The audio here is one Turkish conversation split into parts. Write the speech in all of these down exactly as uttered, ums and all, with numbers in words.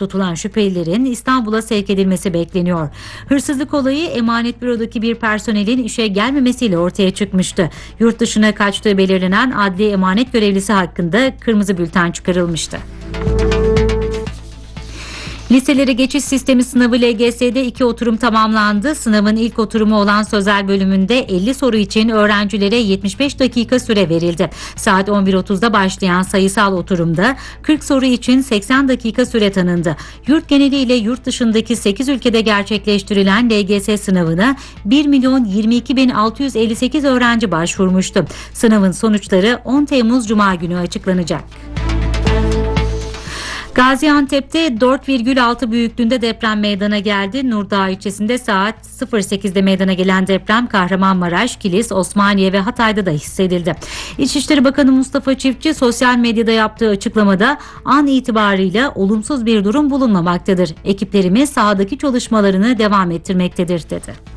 tutulan şüphelilerin İstanbul'a sevk edilmesi bekleniyor. Hırsızlık olayı emanet bürodaki bir personelin işe gelmemesiyle ortaya çıkmıştı. Yurt dışına kaçtığı belirlenen adli emanet görevlisi hakkında kırmızı bülten çıkarılmıştı. Liselere geçiş sistemi sınavı L G S'de iki oturum tamamlandı. Sınavın ilk oturumu olan sözel bölümünde elli soru için öğrencilere yetmiş beş dakika süre verildi. Saat on bir otuzda başlayan sayısal oturumda kırk soru için seksen dakika süre tanındı. Yurt geneliyle yurt dışındaki sekiz ülkede gerçekleştirilen L G S sınavına bir milyon yirmi iki bin altı yüz elli sekiz öğrenci başvurmuştu. Sınavın sonuçları on Temmuz Cuma günü açıklanacak. Gaziantep'te dört virgül altı büyüklüğünde deprem meydana geldi. Nurdağ ilçesinde saat sıfır sekizde meydana gelen deprem Kahramanmaraş, Kilis, Osmaniye ve Hatay'da da hissedildi. İçişleri Bakanı Mustafa Çiftçi sosyal medyada yaptığı açıklamada an itibarıyla olumsuz bir durum bulunmamaktadır. Ekiplerimiz sahadaki çalışmalarını devam ettirmektedir dedi.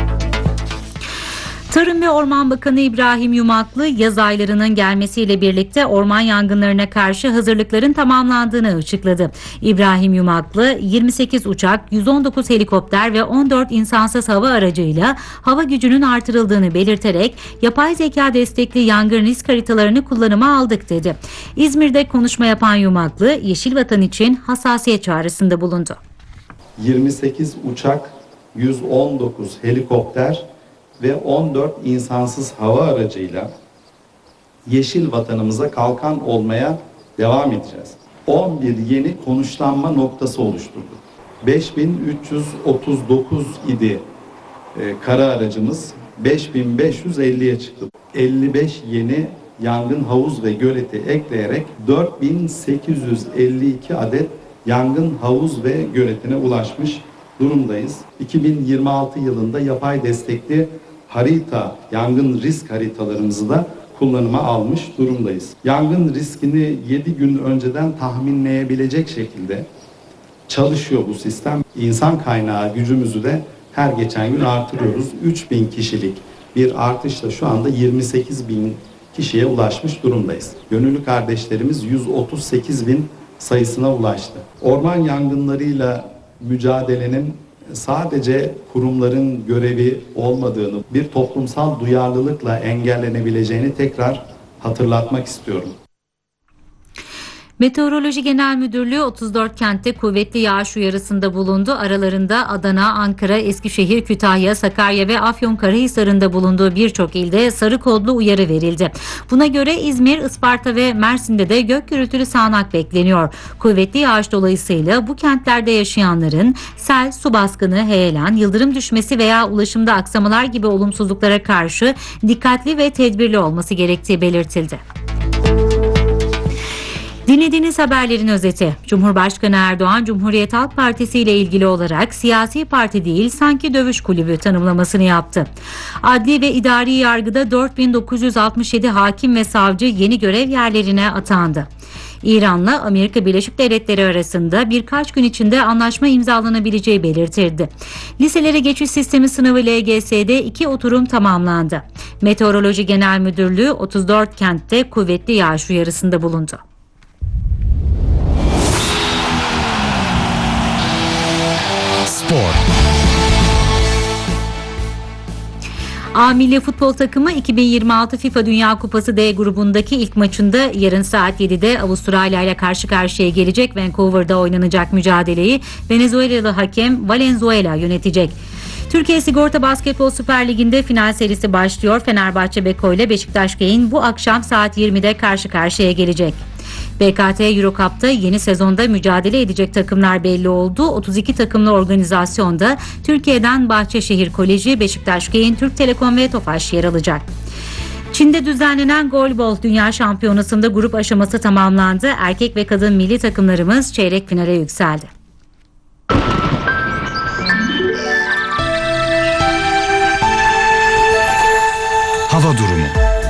Tarım ve Orman Bakanı İbrahim Yumaklı yaz aylarının gelmesiyle birlikte orman yangınlarına karşı hazırlıkların tamamlandığını açıkladı. İbrahim Yumaklı yirmi sekiz uçak, yüz on dokuz helikopter ve on dört insansız hava aracıyla hava gücünün artırıldığını belirterek yapay zeka destekli yangın risk haritalarını kullanıma aldık dedi. İzmir'de konuşma yapan Yumaklı Yeşil Vatan için hassasiyet çağrısında bulundu. yirmi sekiz uçak, yüz on dokuz helikopter ve on dört insansız hava aracıyla yeşil vatanımıza kalkan olmaya devam edeceğiz. on bir yeni konuşlanma noktası oluşturduk. beş bin üç yüz otuz dokuz idi e, kara aracımız, beş bin beş yüz elliye çıktı. elli beş yeni yangın havuz ve göleti ekleyerek dört bin sekiz yüz elli iki adet yangın havuz ve göletine ulaşmış durumdayız. iki bin yirmi altı yılında yapay destekli harita, yangın risk haritalarımızı da kullanıma almış durumdayız. Yangın riskini yedi gün önceden tahminleyebilecek şekilde çalışıyor bu sistem. İnsan kaynağı gücümüzü de her geçen gün artırıyoruz. üç bin kişilik bir artışla şu anda yirmi sekiz bin kişiye ulaşmış durumdayız. Gönüllü kardeşlerimiz yüz otuz sekiz bin sayısına ulaştı. Orman yangınlarıyla mücadelenin sadece kurumların görevi olmadığını, bir toplumsal duyarlılıkla engellenebileceğini tekrar hatırlatmak istiyorum. Meteoroloji Genel Müdürlüğü otuz dört kentte kuvvetli yağış uyarısında bulundu. Aralarında Adana, Ankara, Eskişehir, Kütahya, Sakarya ve Afyonkarahisar'ın bulunduğu birçok ilde sarı kodlu uyarı verildi. Buna göre İzmir, Isparta ve Mersin'de de gök gürültülü sağanak bekleniyor. Kuvvetli yağış dolayısıyla bu kentlerde yaşayanların sel, su baskını, heyelan, yıldırım düşmesi veya ulaşımda aksamalar gibi olumsuzluklara karşı dikkatli ve tedbirli olması gerektiği belirtildi. Dinlediğiniz haberlerin özeti. Cumhurbaşkanı Erdoğan, Cumhuriyet Halk Partisi ile ilgili olarak siyasi parti değil sanki dövüş kulübü tanımlamasını yaptı. Adli ve idari yargıda dört bin dokuz yüz altmış yedi hakim ve savcı yeni görev yerlerine atandı. İran'la Amerika Birleşik Devletleri arasında birkaç gün içinde anlaşma imzalanabileceği belirtildi. Liselere geçiş sistemi sınavı L G S'de iki oturum tamamlandı. Meteoroloji Genel Müdürlüğü otuz dört kentte kuvvetli yağış uyarısında bulundu. Spor. A Milli Futbol Takımı iki bin yirmi altı FIFA Dünya Kupası D grubundaki ilk maçında yarın saat yedide Avustralya ile karşı karşıya gelecek. Vancouver'da oynanacak mücadeleyi Venezuelalı hakem Valenzuela yönetecek. Türkiye Sigorta Basketbol Süper Ligi'nde final serisi başlıyor. Fenerbahçe Beko ile Beşiktaş Gain bu akşam saat yirmide karşı karşıya gelecek. B K T Eurocup'ta yeni sezonda mücadele edecek takımlar belli oldu. otuz iki takımlı organizasyonda Türkiye'den Bahçeşehir Koleji, Beşiktaş Gain, Türk Telekom ve Tofaş yer alacak. Çin'de düzenlenen Golbol Dünya Şampiyonası'nda grup aşaması tamamlandı. Erkek ve kadın milli takımlarımız çeyrek finale yükseldi. Hava durumu.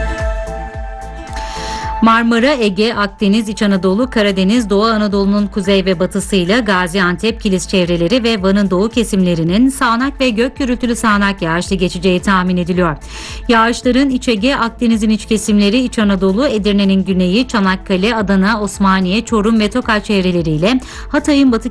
Marmara, Ege, Akdeniz, İç Anadolu, Karadeniz, Doğu Anadolu'nun kuzey ve batısıyla Gaziantep, Kilis çevreleri ve Van'ın doğu kesimlerinin sağanak ve gök gürültülü sağanak yağışlı geçeceği tahmin ediliyor. Yağışların İç Ege, Akdeniz'in iç kesimleri, İç Anadolu, Edirne'nin güneyi, Çanakkale, Adana, Osmaniye, Çorum ve Tokat çevreleriyle Hatay'ın batı